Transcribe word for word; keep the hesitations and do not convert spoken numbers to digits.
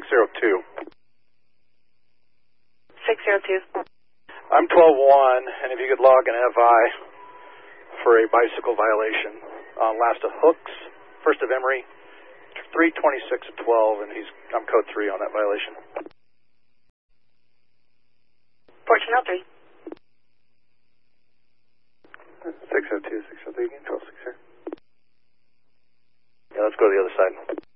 zero two. six zero two. I'm twelve one, and if you could log an F I for a bicycle violation on last of Hooks, first of Emory, three twenty-six twelve, and he's I'm code three on that violation. fourteen oh three. six oh two, six oh three, again, twelve six here. Yeah, let's go to the other side.